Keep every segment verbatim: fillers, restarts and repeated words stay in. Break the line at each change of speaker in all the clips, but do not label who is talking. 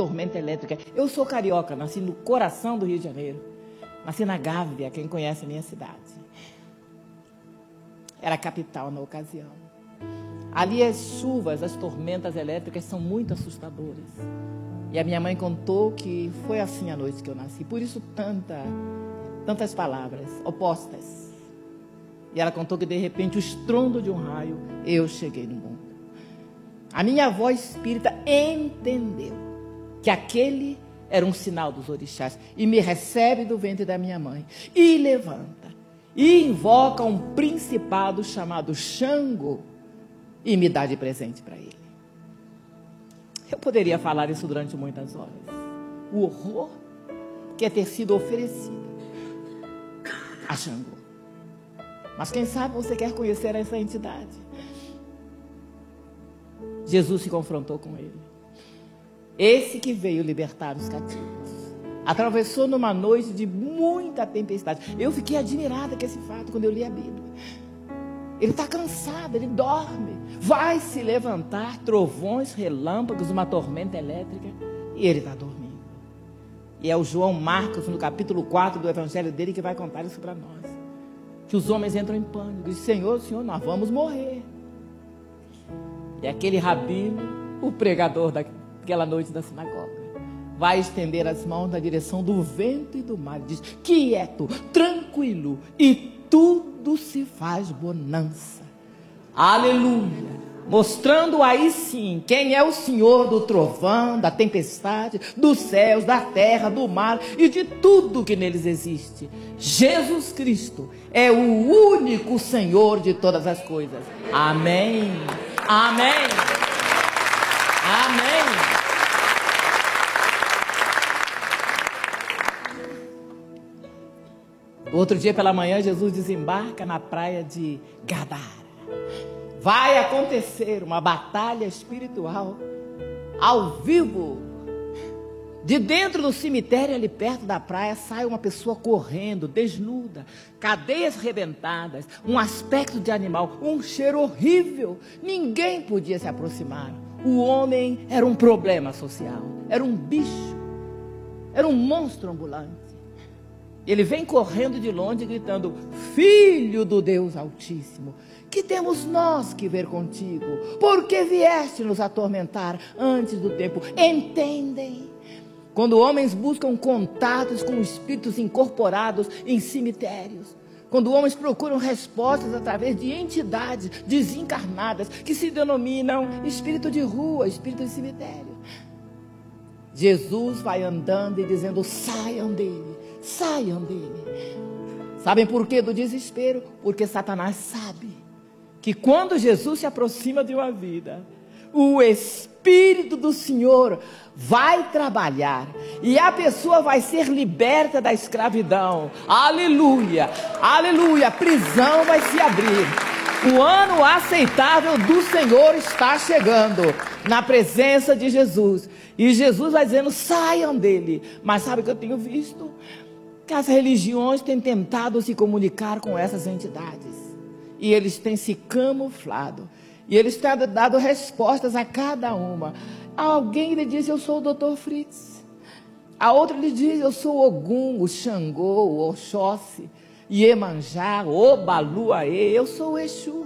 tormenta elétrica. Eu sou carioca, nasci no coração do Rio de Janeiro. Nasci na Gávea, quem conhece a minha cidade. Era a capital na ocasião. Ali as chuvas, as tormentas elétricas são muito assustadoras. E a minha mãe contou que foi assim a noite que eu nasci. Por isso tanta, tantas palavras opostas. E ela contou que de repente o estrondo de um raio, eu cheguei no mundo. A minha avó espírita entendeu que aquele era um sinal dos orixás e me recebe do ventre da minha mãe e levanta e invoca um principado chamado Xangô e me dá de presente para ele. Eu poderia falar isso durante muitas horas. O horror que é ter sido oferecido a Xangô. Mas quem sabe você quer conhecer essa entidade? Jesus se confrontou com ele. Esse que veio libertar os cativos. Atravessou numa noite de muita tempestade. Eu fiquei admirada com esse fato quando eu li a Bíblia. Ele está cansado, ele dorme. Vai se levantar trovões, relâmpagos, uma tormenta elétrica. E ele está dormindo. E é o João Marcos, no capítulo quatro do evangelho dele, que vai contar isso para nós. Que os homens entram em pânico. Dizem, Senhor, Senhor, nós vamos morrer. E aquele rabino, o pregador daquela noite da sinagoga, vai estender as mãos na direção do vento e do mar e diz, quieto, tranquilo, e tudo se faz bonança. Aleluia! Mostrando aí sim quem é o Senhor do trovão, da tempestade, dos céus, da terra, do mar e de tudo que neles existe. Jesus Cristo é o único Senhor de todas as coisas. Amém. Amém. Amém. Outro dia pela manhã, Jesus desembarca na praia de Gadara. Vai acontecer uma batalha espiritual ao vivo. De dentro do cemitério, ali perto da praia, sai uma pessoa correndo, desnuda, cadeias rebentadas, um aspecto de animal, um cheiro horrível. Ninguém podia se aproximar. O homem era um problema social, era um bicho, era um monstro ambulante. Ele vem correndo de longe, gritando, Filho do Deus Altíssimo, que temos nós que ver contigo? Por que vieste nos atormentar antes do tempo? Entendem? Quando homens buscam contatos com espíritos incorporados em cemitérios, quando homens procuram respostas através de entidades desencarnadas que se denominam espírito de rua, espírito de cemitério, Jesus vai andando e dizendo, saiam dele, saiam dele. Sabem por que do desespero? Porque Satanás sabe que quando Jesus se aproxima de uma vida, o Espírito do Senhor vai trabalhar e a pessoa vai ser liberta da escravidão. Aleluia, aleluia, a prisão vai se abrir. O ano aceitável do Senhor está chegando na presença de Jesus. E Jesus vai dizendo, saiam dele. Mas sabe o que eu tenho visto? Que as religiões têm tentado se comunicar com essas entidades. E eles têm se camuflado. E eles têm dado respostas a cada uma. Alguém lhe diz, eu sou o doutor Fritz. A outra lhe diz, eu sou o Ogum, o Xangô, o Oxóssi, Iemanjá, Obaluaê, eu sou o Exu.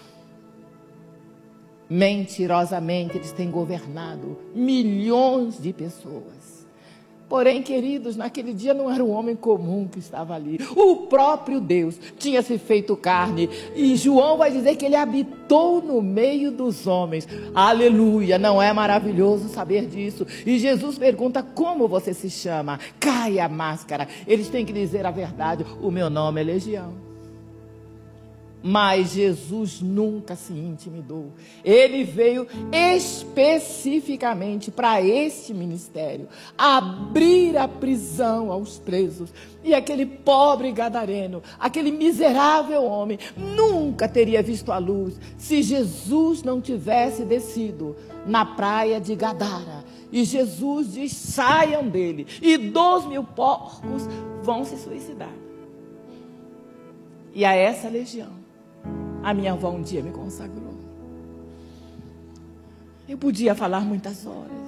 Mentirosamente eles têm governado milhões de pessoas. Porém, queridos, naquele dia não era um homem comum que estava ali. O próprio Deus tinha se feito carne. E João vai dizer que ele habitou no meio dos homens. Aleluia, não é maravilhoso saber disso? E Jesus pergunta, como você se chama? Cai a máscara. Eles têm que dizer a verdade, o meu nome é Legião. Mas Jesus nunca se intimidou. Ele veio especificamente para este ministério, abrir a prisão aos presos. E aquele pobre gadareno, aquele miserável homem, nunca teria visto a luz se Jesus não tivesse descido na praia de Gadara. E Jesus diz, saiam dele, e dois mil porcos vão se suicidar. E a essa legião a minha avó um dia me consagrou. Eu podia falar muitas horas.